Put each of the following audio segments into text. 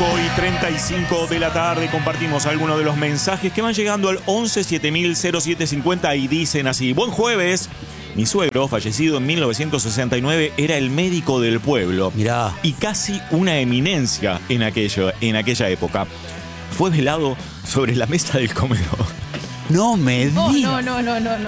5:35 de la tarde compartimos algunos de los mensajes que van llegando al 11 7000 0750 y dicen así: buen jueves. Mi suegro, fallecido en 1969, era el médico del pueblo. Mirá. Y casi una eminencia en aquella época. Fue velado sobre la mesa del comedor. No me digas. No.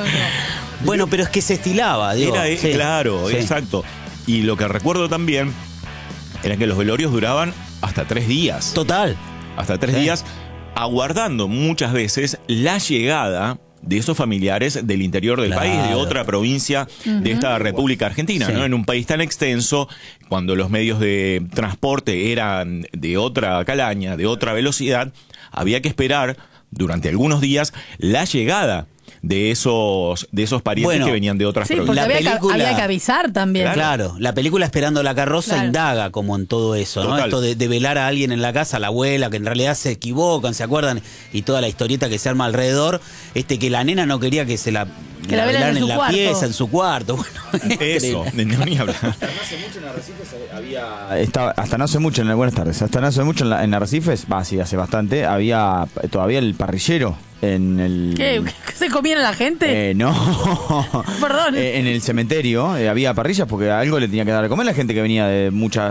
Bueno, pero es que se estilaba, digo. Sí. Claro, Sí. exacto. Y lo que recuerdo también era que los velorios duraban hasta 3 días. Total. Hasta 3 días, aguardando muchas veces la llegada de esos familiares del interior del país, de otra provincia de esta República Argentina, Sí. ¿no? En un país tan extenso, cuando los medios de transporte eran de otra calaña, de otra velocidad, había que esperar durante algunos días la llegada de esos parientes que venían de otras Sí, porque provincias. había que avisar también. Claro, la película Esperando la carroza Claro. indaga como en todo eso, ¿no? Total. Esto de velar a alguien en la casa, a la abuela, que en realidad se equivocan, ¿se acuerdan? Y toda la historieta que se arma alrededor, que la nena no quería que se la velaran velaran en su la cuarto. pieza, en su cuarto. Bueno, Eso, no, ni hablar. Hasta no hace mucho en Arrecifes hasta no hace mucho en buenas tardes, hasta no hace mucho en Arrecifes, sí, hace bastante, había todavía el parrillero en el... ¿Qué se comían a la gente? No. Perdón. En el cementerio había parrillas porque algo le tenía que dar de comer a la gente que venía de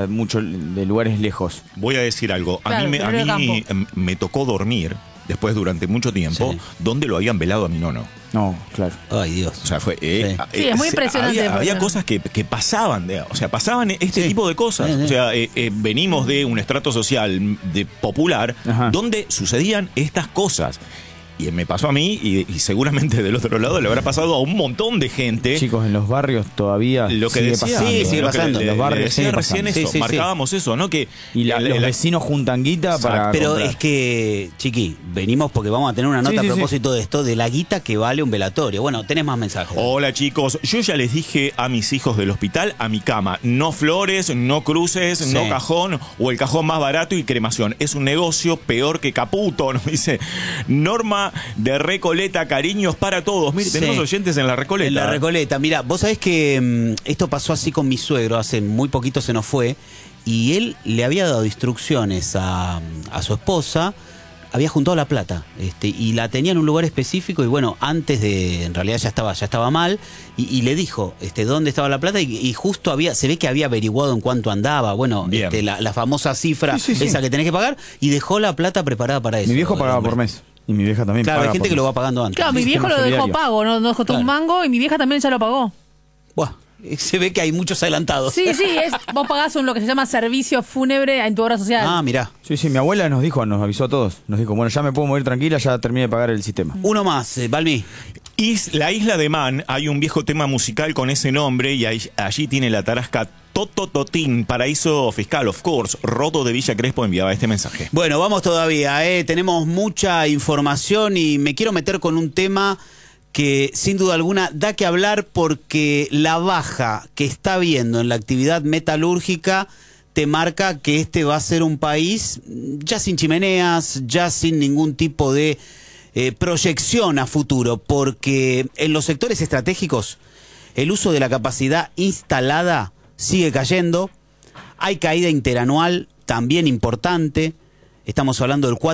de lugares lejos. Voy a decir algo. A Claro, mí campo. me tocó dormir, después durante mucho tiempo, Sí. donde lo habían velado a mi nono. No, claro. Ay, Dios. O sea, fue... Sí, es muy impresionante, Había porque- cosas que pasaban, pasaban este Sí. tipo de cosas. Sí. O sea, venimos de un estrato social popular Ajá. donde sucedían estas cosas. Y me pasó a mí y seguramente del otro lado le habrá pasado a un montón de gente. Chicos, en los barrios todavía Lo que sigue decía, pasando. Sí, sigue lo que pasando. le- Los barrios le decía sigue recién pasando. eso, Sí, sí, sí. marcábamos eso, ¿no? Que Y los vecinos juntan guita para Pero comprar. es que, Chiqui, venimos porque vamos a tener una nota Sí, a sí, propósito de esto, de la guita que vale un velatorio. Bueno, tenés más mensajes. Hola chicos, yo ya les dije a mis hijos del hospital, a mi cama, no flores, no cruces, Sí. no cajón o el cajón más barato y cremación. Es un negocio peor que Caputo, nos dice Norma de Recoleta, cariños para todos. Mire, Sí. tenemos oyentes en la Recoleta. En la Recoleta. Mira, vos sabés que esto pasó así con mi suegro, hace muy poquito se nos fue, y él le había dado instrucciones a su esposa, había juntado la plata, y la tenía en un lugar específico, y bueno, antes de, en realidad ya estaba mal, y le dijo dónde estaba la plata, y justo se ve que había averiguado en cuánto andaba, bueno, Bien. la famosa cifra Sí, sí, sí. esa que tenés que pagar, y dejó la plata preparada para eso. Mi viejo pagaba hombre. por mes. Y mi vieja también Claro, paga hay gente por que lo mes. va pagando antes. Claro, mi viejo sistema lo dejó solidario. pago, no costó Claro. un mango y mi vieja también ya lo pagó. Buah, se ve que hay muchos adelantados. Sí, vos pagás lo que se llama servicio fúnebre en tu obra social. Ah, mirá. Sí, mi abuela nos avisó a todos. Nos dijo, bueno, ya me puedo morir tranquila, ya terminé de pagar el sistema. Uno más, Balmi. La isla de Man, hay un viejo tema musical con ese nombre y allí tiene la tarasca Totototín, paraíso fiscal, of course. Roto de Villa Crespo enviaba este mensaje. Bueno, vamos todavía, tenemos mucha información y me quiero meter con un tema que sin duda alguna da que hablar porque la baja que está habiendo en la actividad metalúrgica te marca que este va a ser un país ya sin chimeneas, ya sin ningún tipo de proyección a futuro, porque en los sectores estratégicos el uso de la capacidad instalada sigue cayendo, hay caída interanual también importante, estamos hablando del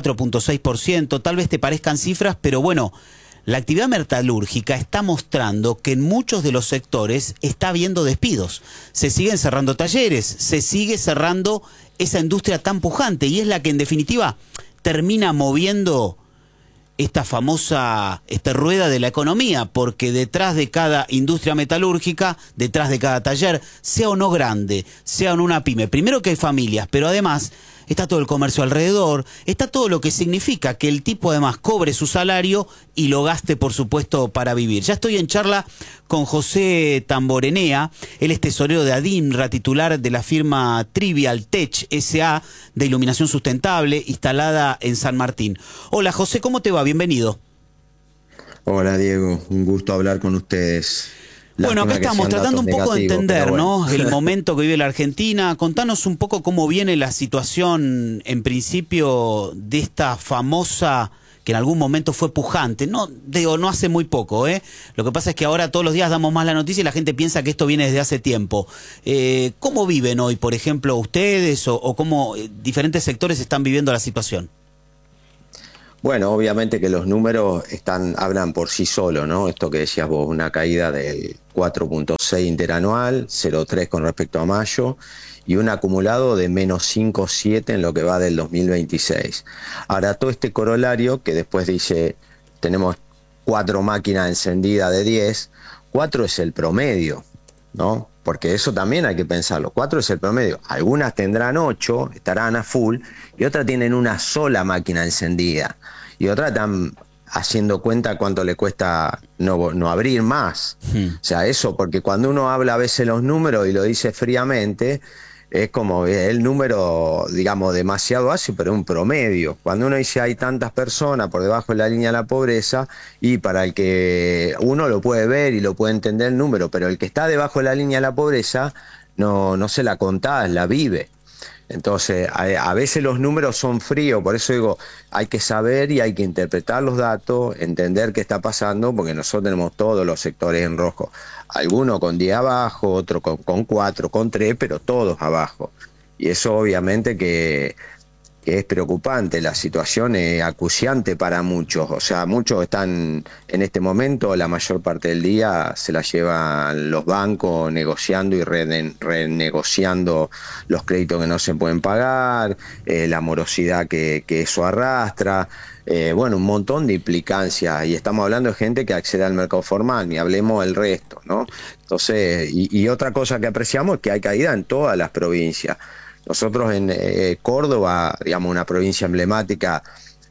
4.6%, tal vez te parezcan cifras, pero bueno, la actividad metalúrgica está mostrando que en muchos de los sectores está habiendo despidos, se siguen cerrando talleres, se sigue cerrando esa industria tan pujante y es la que en definitiva termina moviendo esta famosa rueda de la economía, porque detrás de cada industria metalúrgica, detrás de cada taller, sea o no grande, sea o no una pyme, primero que hay familias, pero además está todo el comercio alrededor, está todo lo que significa que el tipo además cobre su salario y lo gaste, por supuesto, para vivir. Ya estoy en charla con José Tamborenea, él es tesorero de ADIMRA, titular de la firma Trivial Tech S.A. de iluminación sustentable, instalada en San Martín. Hola José, ¿cómo te va? Bienvenido. Hola Diego, un gusto hablar con ustedes. Bueno, acá Lástima que estamos sean tratando un datos poco de negativos, entender, pero bueno. ¿no? El momento que vive la Argentina. Contanos un poco cómo viene la situación, en principio, de esta famosa que en algún momento fue pujante. No, digo, no hace muy poco, ¿eh? Lo que pasa es que ahora todos los días damos más la noticia y la gente piensa que esto viene desde hace tiempo. ¿Cómo viven hoy, por ejemplo, ustedes o cómo diferentes sectores están viviendo la situación? Bueno, obviamente que los números hablan por sí solos, ¿no? Esto que decías vos, una caída del 4.6 interanual, 0.3 con respecto a mayo, y un acumulado de menos 5.7 en lo que va del 2026. Ahora, todo este corolario que después dice, tenemos 4 máquinas encendidas de 10, 4 es el promedio, ¿no? Porque eso también hay que pensarlo, 4 es el promedio. Algunas tendrán 8, estarán a full, y otras tienen una sola máquina encendida. Y otras están haciendo cuenta cuánto le cuesta no abrir más. O sea, eso, porque cuando uno habla a veces los números y lo dice fríamente, es como el número, digamos, demasiado alto, pero es un promedio. Cuando uno dice hay tantas personas por debajo de la línea de la pobreza, y para el que uno lo puede ver y lo puede entender el número, pero el que está debajo de la línea de la pobreza no se la contás, la vive. Entonces, a veces los números son fríos, por eso digo, hay que saber y hay que interpretar los datos, entender qué está pasando, porque nosotros tenemos todos los sectores en rojo. Algunos con 10 abajo, otros con 4, con 3, pero todos abajo. Y eso obviamente que es preocupante, la situación es acuciante para muchos, o sea, muchos están en este momento, la mayor parte del día se la llevan los bancos negociando y renegociando los créditos que no se pueden pagar, la morosidad que eso arrastra, bueno, un montón de implicancias, y estamos hablando de gente que accede al mercado formal, ni hablemos del resto, ¿no? Entonces, y otra cosa que apreciamos es que hay caída en todas las provincias. Nosotros en Córdoba, digamos, una provincia emblemática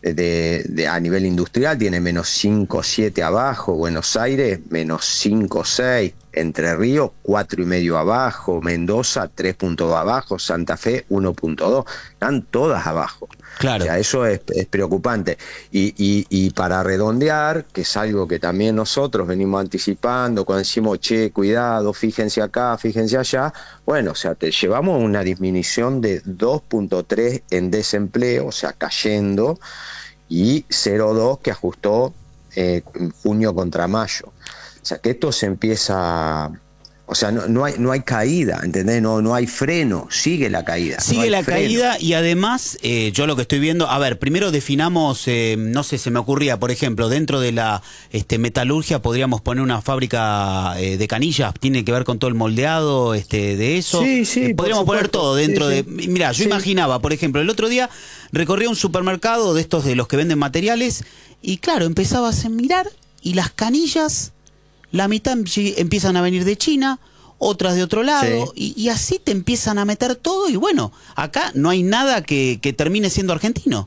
a nivel industrial, tiene menos 5,7 abajo, Buenos Aires menos 5,6, Entre Ríos 4,5 abajo, Mendoza 3 puntos abajo, Santa Fe 1,2, están todas abajo. Claro. O sea, eso es preocupante. Y para redondear, que es algo que también nosotros venimos anticipando, cuando decimos, che, cuidado, fíjense acá, fíjense allá, bueno, o sea, llevamos una disminución de 2,3 en desempleo, o sea, cayendo, y 0,2 que ajustó en junio contra mayo. O sea, que esto se empieza... O sea, no hay caída, ¿entendés? No hay freno, sigue la caída. Sigue la caída, y además, yo lo que estoy viendo, a ver, primero definamos, no sé, se me ocurría, por ejemplo, dentro de la metalurgia podríamos poner una fábrica de canillas, tiene que ver con todo el moldeado de eso. Sí, podríamos poner todo dentro sí, de... Mirá, yo imaginaba, por ejemplo, el otro día recorrí un supermercado de estos de los que venden materiales, y claro, empezabas a mirar, y las canillas... La mitad empiezan a venir de China, otras de otro lado, sí. y así te empiezan a meter todo, y bueno, acá no hay nada que termine siendo argentino.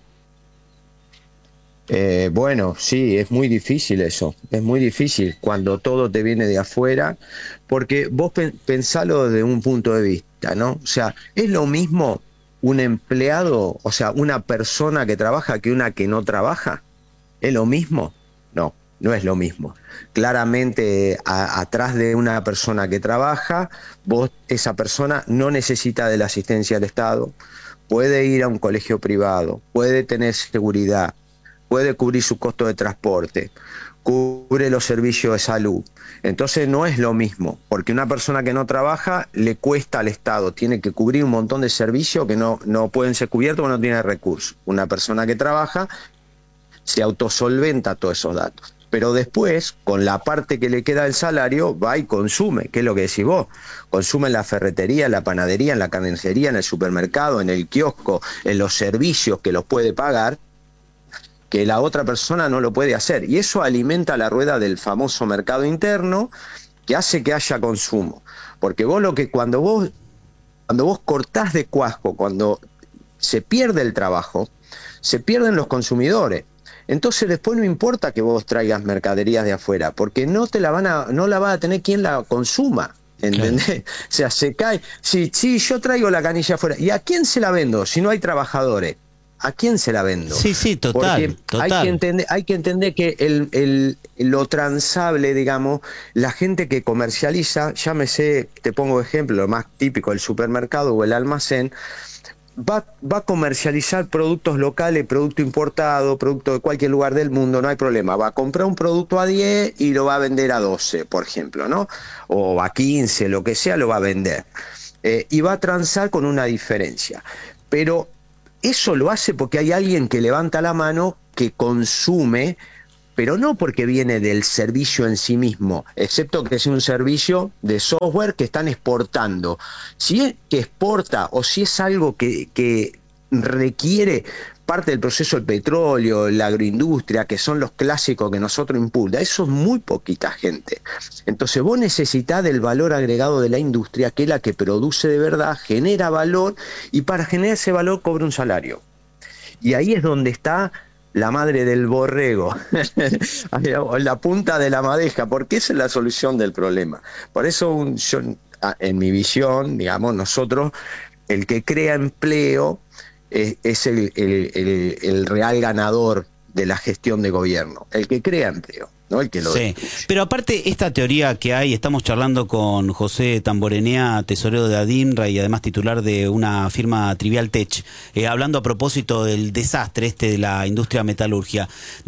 Bueno, sí, es muy difícil eso, es muy difícil cuando todo te viene de afuera, porque vos pensalo desde un punto de vista, ¿no? O sea, es lo mismo un empleado, o sea, una persona que trabaja que una que no trabaja, ¿es lo mismo? No es lo mismo. Claramente, atrás de una persona que trabaja, esa persona no necesita de la asistencia del Estado, puede ir a un colegio privado, puede tener seguridad, puede cubrir su costo de transporte, cubre los servicios de salud. Entonces no es lo mismo, porque una persona que no trabaja le cuesta al Estado, tiene que cubrir un montón de servicios que no pueden ser cubiertos porque no tiene recursos. Una persona que trabaja se autosolventa todos esos datos. Pero después, con la parte que le queda del salario, va y consume, que es lo que decís vos. Consume en la ferretería, en la panadería, en la carnicería, en el supermercado, en el kiosco, en los servicios que los puede pagar, que la otra persona no lo puede hacer. Y eso alimenta la rueda del famoso mercado interno, que hace que haya consumo. Porque cuando vos cortás de cuajo, cuando se pierde el trabajo, se pierden los consumidores. Entonces después no importa que vos traigas mercaderías de afuera, porque no la va a tener quien la consuma, ¿entendés? Claro. O sea, se cae. Sí, yo traigo la canilla afuera. ¿Y a quién se la vendo si no hay trabajadores? ¿A quién se la vendo? Sí, total. Porque hay que entender que lo transable, digamos, la gente que comercializa, llámese, te pongo ejemplo, lo más típico, el supermercado o el almacén, va a comercializar productos locales, producto importado, producto de cualquier lugar del mundo, no hay problema. Va a comprar un producto a 10 y lo va a vender a 12, por ejemplo, ¿no? O a 15, lo que sea, lo va a vender. Y va a transar con una diferencia. Pero eso lo hace porque hay alguien que levanta la mano, que consume, pero no porque viene del servicio en sí mismo, excepto que sea un servicio de software que están exportando. Si es que exporta o si es algo que requiere parte del proceso del petróleo, la agroindustria, que son los clásicos que nosotros impulsa, eso es muy poquita gente. Entonces vos necesitás del valor agregado de la industria, que es la que produce de verdad, genera valor, y para generar ese valor cobra un salario. Y ahí es donde está la madre del borrego, la punta de la madeja, porque esa es la solución del problema. Por eso yo, en mi visión, digamos, nosotros, el que crea empleo es el real ganador de la gestión de gobierno, el que crea empleo, no el que lo destruye. Pero aparte, esta teoría que hay, estamos charlando con José Tamborenea, tesorero de ADINRA y además titular de una firma Trivial Tech, hablando a propósito del desastre de la industria metalúrgica.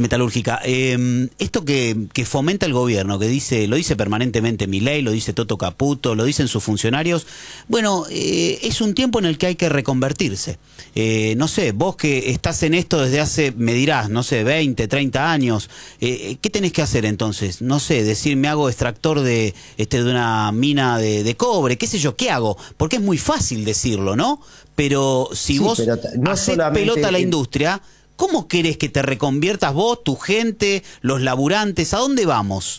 Esto que fomenta el gobierno, que lo dice permanentemente Milei, lo dice Toto Caputo, lo dicen sus funcionarios, bueno, es un tiempo en el que hay que reconvertirse. No sé, vos que estás en esto desde hace, me dirás, no sé, 20, 30 años, ¿qué tenés que hacer entonces? No sé, decir, me hago extractor de una mina de cobre, qué sé yo, ¿qué hago? Porque es muy fácil decirlo, ¿no? Pero si vos hacés pelota a la industria, ¿cómo querés que te reconviertas vos, tu gente, los laburantes? ¿A dónde vamos?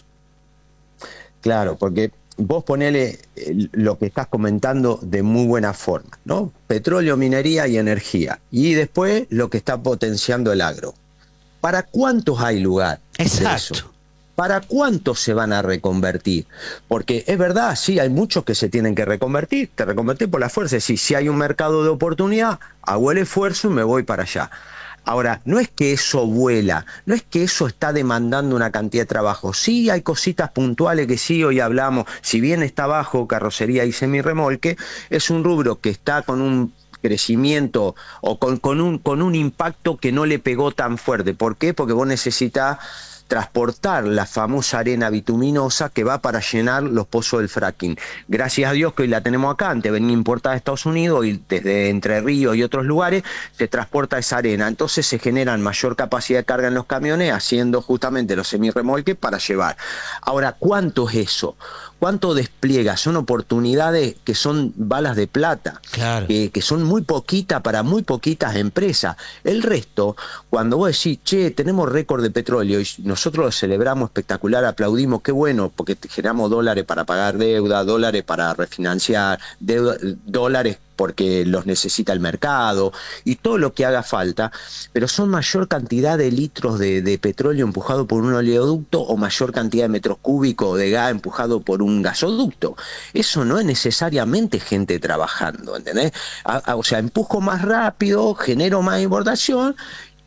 Claro, porque vos ponele lo que estás comentando de muy buena forma, ¿no? Petróleo, minería y energía. Y después lo que está potenciando el agro. ¿Para cuántos hay lugar? Exacto. ¿Para cuántos se van a reconvertir? Porque es verdad, sí, hay muchos que se tienen que reconvertir. Te reconvertís por la fuerza. Sí, si hay un mercado de oportunidad, hago el esfuerzo y me voy para allá. Ahora, no es que eso vuela, no es que eso está demandando una cantidad de trabajo. Sí, hay cositas puntuales que sí, hoy hablamos, si bien está bajo carrocería y semirremolque, es un rubro que está con un crecimiento o con un impacto que no le pegó tan fuerte. ¿Por qué? Porque vos necesitas transportar la famosa arena bituminosa que va para llenar los pozos del fracking. Gracias a Dios que hoy la tenemos acá, antes venía importada de Estados Unidos y desde Entre Ríos y otros lugares se transporta esa arena. Entonces se generan mayor capacidad de carga en los camiones, haciendo justamente los semirremolques para llevar. Ahora, ¿cuánto es eso? ¿Cuánto despliega? Son oportunidades que son balas de plata, claro, que son muy poquitas para muy poquitas empresas. El resto, cuando vos decís, che, tenemos récord de petróleo y nosotros lo celebramos espectacular, aplaudimos, qué bueno, porque generamos dólares para pagar deuda, dólares para refinanciar, dólares porque los necesita el mercado y todo lo que haga falta, pero son mayor cantidad de litros de petróleo empujado por un oleoducto o mayor cantidad de metros cúbicos de gas empujado por un gasoducto. Eso no es necesariamente gente trabajando, ¿entendés? O sea, empujo más rápido, genero más importación,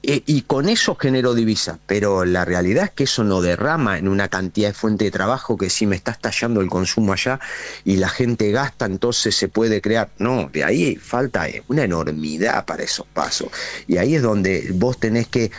y con eso genero divisa, pero la realidad es que eso no derrama en una cantidad de fuente de trabajo que si me está estallando el consumo allá y la gente gasta, entonces se puede crear. No, de ahí falta una enormidad para esos pasos, y ahí es donde vos tenés que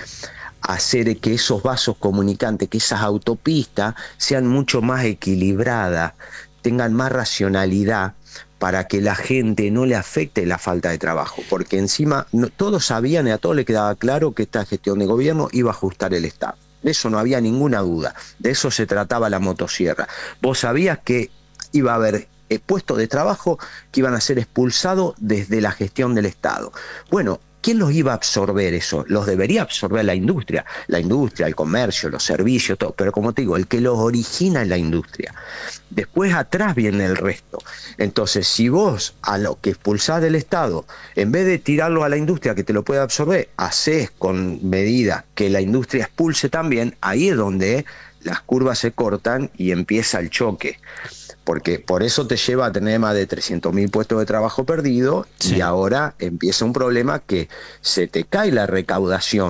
hacer que esos vasos comunicantes, que esas autopistas sean mucho más equilibradas, tengan más racionalidad, para que la gente no le afecte la falta de trabajo, porque encima todos sabían y a todos les quedaba claro que esta gestión de gobierno iba a ajustar el Estado. De eso no había ninguna duda, de eso se trataba la motosierra. Vos sabías que iba a haber puestos de trabajo que iban a ser expulsados desde la gestión del Estado. Bueno, ¿quién los iba a absorber eso? Los debería absorber la industria, el comercio, los servicios, todo. Pero como te digo, el que los origina es la industria. Después atrás viene el resto. Entonces, si vos a lo que expulsás del Estado, en vez de tirarlo a la industria que te lo puede absorber, hacés con medidas que la industria expulse también, ahí es donde las curvas se cortan y empieza el choque. Porque por eso te lleva a tener más de 300.000 puestos de trabajo perdidos, sí. Y ahora empieza un problema que se te cae la recaudación,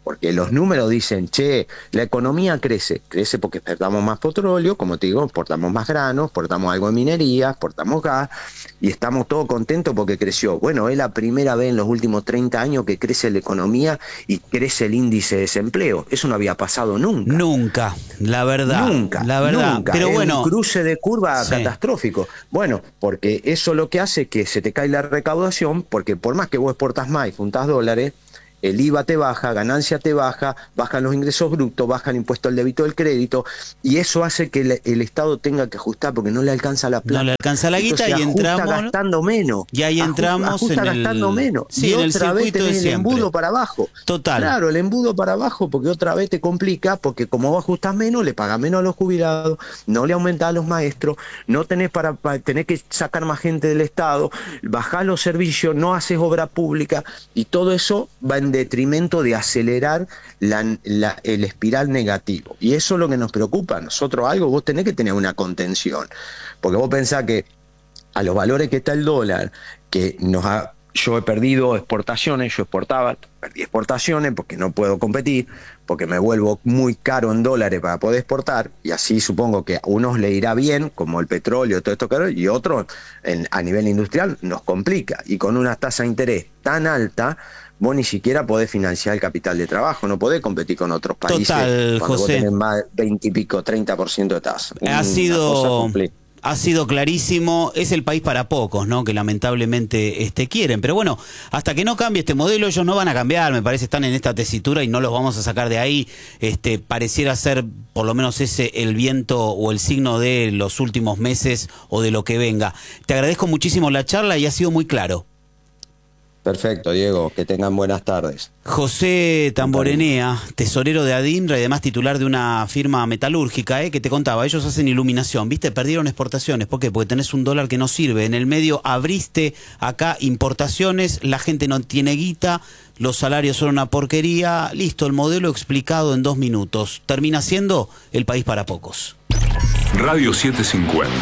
porque los números dicen, che, la economía crece porque exportamos más petróleo, como te digo, exportamos más granos, exportamos algo de minería, exportamos gas, y estamos todos contentos porque creció. Bueno, es la primera vez en los últimos 30 años que crece la economía y crece el índice de desempleo. Eso no había pasado nunca. Nunca, la verdad. Nunca. Pero es bueno, un cruce de curva catastrófico. Bueno, porque eso lo que hace es que se te cae la recaudación, porque por más que vos exportas más y juntás dólares, el IVA te baja, ganancia te baja, bajan los ingresos brutos, baja el impuesto al débito del crédito, y eso hace que el Estado tenga que ajustar porque no le alcanza la plata. No le alcanza la guita. Entonces, y entramos gastando menos. Y ahí entramos ajusta en gastando menos. Sí, y en el otra vez circuito tenés de el embudo siempre. para abajo. Total. Claro, el embudo para abajo, porque otra vez te complica, porque como vos ajustás menos, le pagás menos a los jubilados, no le aumentás a los maestros, no tenés tenés que sacar más gente del Estado, bajás los servicios, no haces obra pública, y todo eso va en detrimento de acelerar el espiral negativo. Y eso es lo que nos preocupa. Nosotros vos tenés que tener una contención, porque vos pensás que a los valores que está el dólar, que yo he perdido exportaciones, yo exportaba, perdí exportaciones porque no puedo competir, porque me vuelvo muy caro en dólares para poder exportar, y así supongo que a unos le irá bien, como el petróleo, todo esto caro, y otros a nivel industrial nos complica, y con una tasa de interés tan alta, vos ni siquiera podés financiar el capital de trabajo, no podés competir con otros países. Total, cuando José. vos tenés más 20 y pico, 30% de tasa. Ha sido clarísimo, es el país para pocos, ¿no? Que lamentablemente quieren. Pero bueno, hasta que no cambie este modelo, ellos no van a cambiar, me parece, están en esta tesitura y no los vamos a sacar de ahí. Pareciera ser, por lo menos ese, el viento o el signo de los últimos meses o de lo que venga. Te agradezco muchísimo la charla y ha sido muy claro. Perfecto, Diego, que tengan buenas tardes. José Tamborenea, tesorero de Adinra y además titular de una firma metalúrgica, que te contaba, ellos hacen iluminación, ¿viste? Perdieron exportaciones, ¿por qué? Porque tenés un dólar que no sirve, en el medio abriste acá importaciones, la gente no tiene guita, los salarios son una porquería, listo, el modelo explicado en 2 minutos, termina siendo el país para pocos. Radio 750.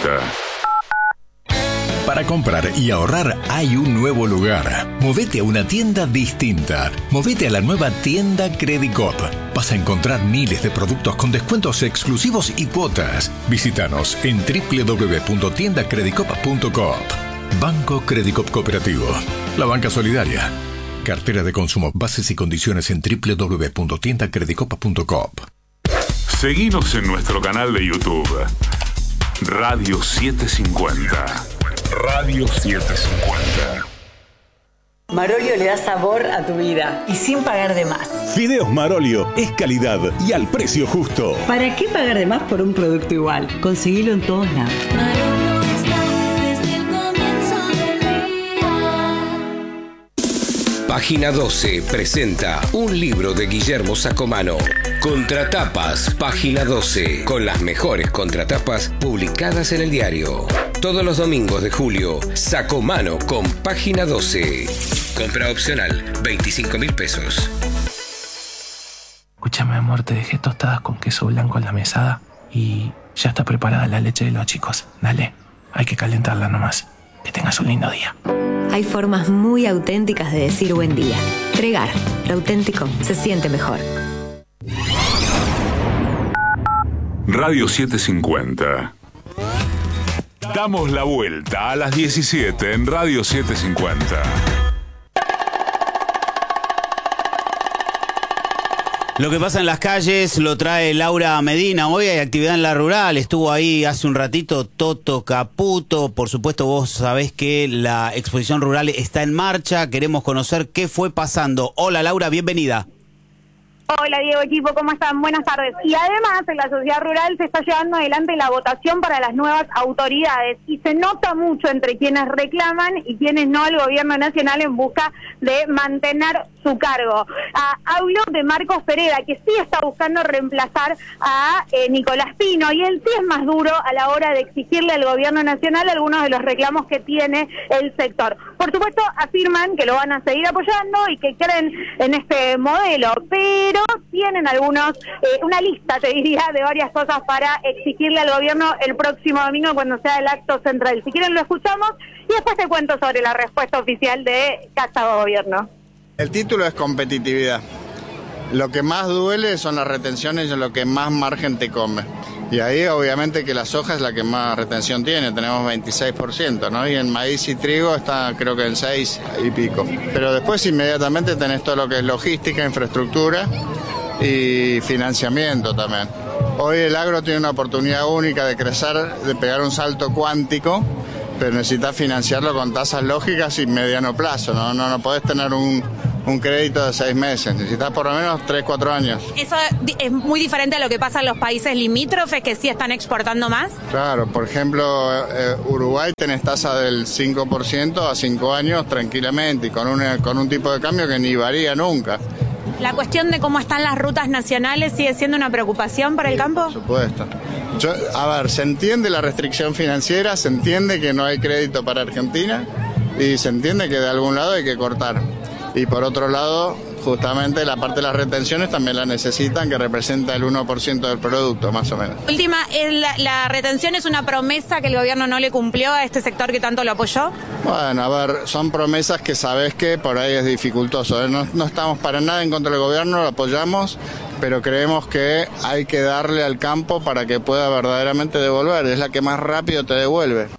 Para comprar y ahorrar hay un nuevo lugar. Movete a una tienda distinta. Movete a la nueva tienda Credicop. Vas a encontrar miles de productos con descuentos exclusivos y cuotas. Visítanos en www.tiendacredicop.coop. Banco Credicop Cooperativo. La banca solidaria. Cartera de consumo. Bases y condiciones en www.tiendacredicop.coop. Seguinos en nuestro canal de YouTube. Radio 750. Radio 750. Marolio le da sabor a tu vida y sin pagar de más. Fideos Marolio es calidad y al precio justo. ¿Para qué pagar de más por un producto igual? Conseguilo en todos lados. Marolio está desde el comienzo del día. Página 12 presenta un libro de Guillermo Sacomano. Contratapas, Página 12, con las mejores contratapas publicadas en el diario. Todos los domingos de julio, Sacomano con Página 12. Compra opcional, 25.000 pesos. Escúchame, amor, te dejé tostadas con queso blanco en la mesada y ya está preparada la leche de los chicos. Dale, hay que calentarla nomás. Que tengas un lindo día. Hay formas muy auténticas de decir buen día. Tregar, lo auténtico se siente mejor. Radio 750. Damos la vuelta a las 17 en Radio 750. Lo que pasa en las calles lo trae Laura Medina. Hoy hay actividad en la rural. Estuvo ahí hace un ratito Toto Caputo. Por supuesto, vos sabés que la exposición rural está en marcha. Queremos conocer qué fue pasando. Hola, Laura, bienvenida. Hola Diego, equipo, ¿cómo están? Buenas tardes. Y además en la sociedad rural se está llevando adelante la votación para las nuevas autoridades y se nota mucho entre quienes reclaman y quienes no al gobierno nacional en busca de mantener su cargo. Hablo de Marcos Pereda, que sí está buscando reemplazar a Nicolás Pino, y él sí es más duro a la hora de exigirle al gobierno nacional algunos de los reclamos que tiene el sector. Por supuesto, afirman que lo van a seguir apoyando y que creen en este modelo, pero tienen algunos, una lista, te diría, de varias cosas para exigirle al gobierno el próximo domingo cuando sea el acto central. Si quieren lo escuchamos y después te cuento sobre la respuesta oficial de Casa de Gobierno. El título es competitividad. Lo que más duele son las retenciones y lo que más margen te come. Y ahí obviamente que la soja es la que más retención tiene, tenemos 26%, ¿no? Y en maíz y trigo está creo que en 6 y pico. Pero después inmediatamente tenés todo lo que es logística, infraestructura y financiamiento también. Hoy el agro tiene una oportunidad única de crecer, de pegar un salto cuántico, pero necesitas financiarlo con tasas lógicas y mediano plazo, ¿no? No podés tener un crédito de 6 meses, necesitas por lo menos 3, 4 años. ¿Eso es muy diferente a lo que pasa en los países limítrofes que sí están exportando más? Claro, por ejemplo, Uruguay tenés tasa del 5% a 5 años tranquilamente y con un tipo de cambio que ni varía nunca. ¿La cuestión de cómo están las rutas nacionales sigue siendo una preocupación para el campo? Por supuesto. Se entiende la restricción financiera, se entiende que no hay crédito para Argentina y se entiende que de algún lado hay que cortar. Y por otro lado, justamente la parte de las retenciones también la necesitan, que representa el 1% del producto, más o menos. Última, ¿la retención es una promesa que el gobierno no le cumplió a este sector que tanto lo apoyó? Bueno, a ver, son promesas que sabés que por ahí es dificultoso, ¿eh? No estamos para nada en contra del gobierno, lo apoyamos, pero creemos que hay que darle al campo para que pueda verdaderamente devolver, es la que más rápido te devuelve.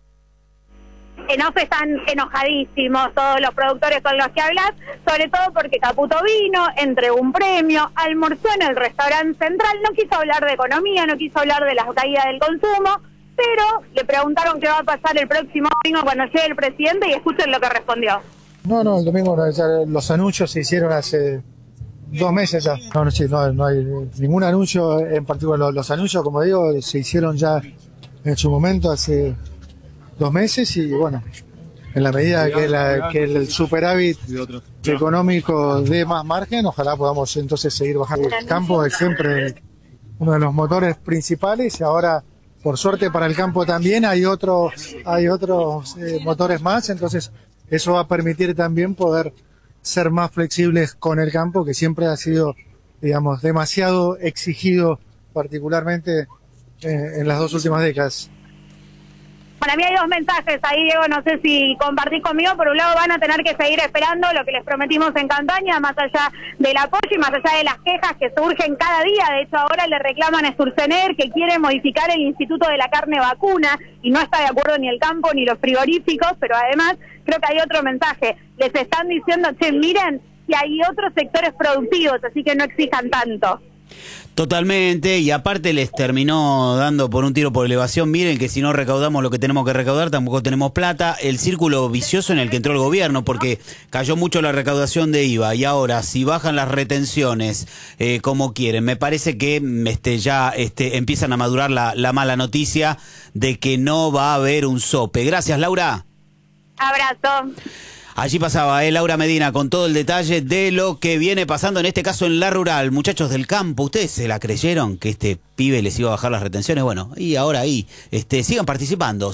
En off están enojadísimos todos los productores con los que hablas, sobre todo porque Caputo vino, entregó un premio, almorzó en el restaurante central, no quiso hablar de economía, no quiso hablar de la caída del consumo, pero le preguntaron qué va a pasar el próximo domingo cuando llegue el presidente y escuchen lo que respondió. No, el domingo ya los anuncios se hicieron hace 2 meses ya. No hay ningún anuncio en particular. Los anuncios, como digo, se hicieron ya en su momento hace 2 meses y bueno, en la medida que el superávit económico dé más margen, ojalá podamos entonces seguir bajando. El campo es siempre uno de los motores principales y ahora, por suerte para el campo también, hay otros motores más, entonces eso va a permitir también poder ser más flexibles con el campo, que siempre ha sido, digamos, demasiado exigido, particularmente en las 2 últimas décadas. Para mí hay 2 mensajes ahí, Diego, no sé si compartís conmigo. Por un lado, van a tener que seguir esperando lo que les prometimos en campaña, más allá del apoyo y más allá de las quejas que surgen cada día. De hecho, ahora le reclaman a Sturzenegger que quiere modificar el Instituto de la Carne Vacuna y no está de acuerdo ni el campo ni los frigoríficos, pero además creo que hay otro mensaje. Les están diciendo, miren, que hay otros sectores productivos, así que no exijan tanto. Totalmente, y aparte les terminó dando por un tiro por elevación. Miren que si no recaudamos lo que tenemos que recaudar, tampoco tenemos plata. El círculo vicioso en el que entró el gobierno, porque cayó mucho la recaudación de IVA y ahora si bajan las retenciones como quieren, me parece que ya empiezan a madurar la mala noticia de que no va a haber un sope. Gracias, Laura. Abrazo. Allí pasaba Laura Medina con todo el detalle de lo que viene pasando, en este caso en La Rural. Muchachos del campo, ¿ustedes se la creyeron que este pibe les iba a bajar las retenciones? Bueno, y ahora ahí, sigan participando.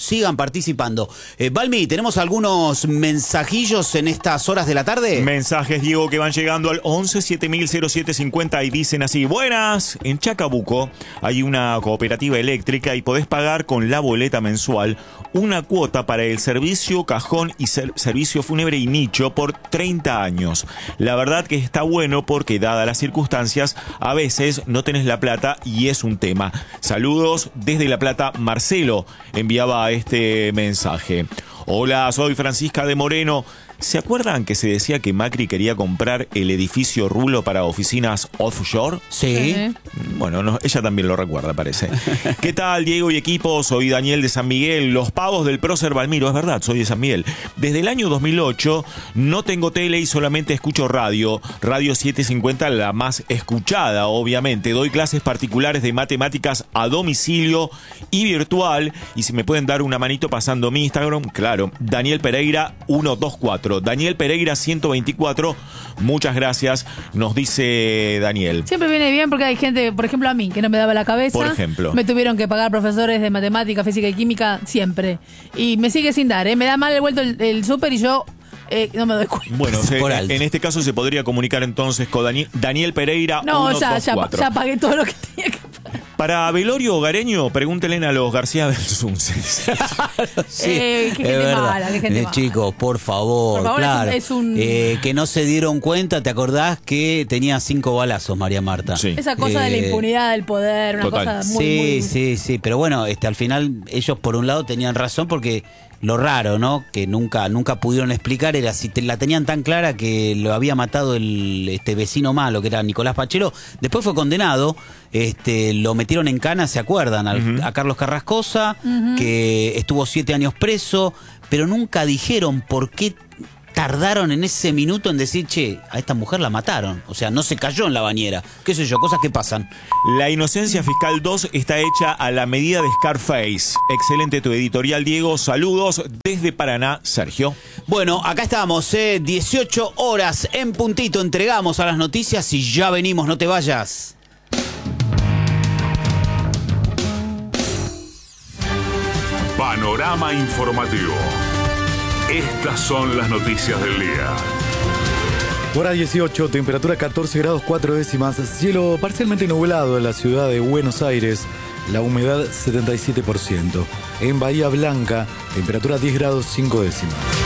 Balmi, ¿tenemos algunos mensajillos en estas horas de la tarde? Mensajes, Diego, que van llegando al 11-7000-0750 y dicen así: buenas, en Chacabuco hay una cooperativa eléctrica y podés pagar con la boleta mensual una cuota para el servicio cajón y servicio fúnebre y nicho por 30 años. La verdad que está bueno porque, dadas las circunstancias, a veces no tenés la plata y es un tema. Saludos desde La Plata. Marcelo enviaba este mensaje. Hola, soy Francisca de Moreno. ¿Se acuerdan que se decía que Macri quería comprar el edificio Rulo para oficinas offshore? Sí. Bueno, no, ella también lo recuerda, parece. ¿Qué tal, Diego y equipo? Soy Daniel de San Miguel. Los pavos del prócer Balmiro, es verdad, soy de San Miguel. Desde el año 2008 no tengo tele y solamente escucho radio. Radio 750, la más escuchada, obviamente. Doy clases particulares de matemáticas a domicilio y virtual. Y si me pueden dar una manito pasando mi Instagram, claro, Daniel Pereira 124. Daniel Pereira 124, muchas gracias, nos dice Daniel. Siempre viene bien porque hay gente, por ejemplo a mí, que no me daba la cabeza. Por ejemplo. Me tuvieron que pagar profesores de matemática, física y química siempre. Y me sigue sin dar, Me da mal el vuelto el súper y yo no me doy cuenta. Bueno, en este caso se podría comunicar entonces con Daniel Pereira 124. Ya pagué todo lo que tenía que pagar. Para velorio hogareño, pregúntenle a los García Belsunce. Sí, qué es gente verdad. mala, qué gente mala. Chicos, por favor, Por favor, claro. es un- Que no se dieron cuenta, ¿te acordás que tenía 5 balazos María Marta? Sí. Esa cosa de la impunidad del poder, una Total. cosa muy, Sí, pero bueno, al final ellos por un lado tenían razón porque lo raro, ¿no? Que nunca pudieron explicar era si la tenían tan clara que lo había matado el vecino malo que era Nicolás Pachelo. Después fue condenado, lo metieron en cana, ¿se acuerdan? A Carlos Carrascosa, que estuvo 7 años preso, pero nunca dijeron por qué tardaron en ese minuto en decir, che, a esta mujer la mataron. O sea, no se cayó en la bañera. Qué sé yo, cosas que pasan. La inocencia fiscal 2 está hecha a la medida de Scarface. Excelente tu editorial, Diego. Saludos desde Paraná, Sergio. Bueno, acá estamos, 18 horas en puntito. Entregamos a las noticias y ya venimos, no te vayas. Panorama informativo. Estas son las noticias del día. Hora 18, temperatura 14 grados 4 décimas, cielo parcialmente nublado en la ciudad de Buenos Aires, la humedad 77%. En Bahía Blanca, temperatura 10 grados 5 décimas.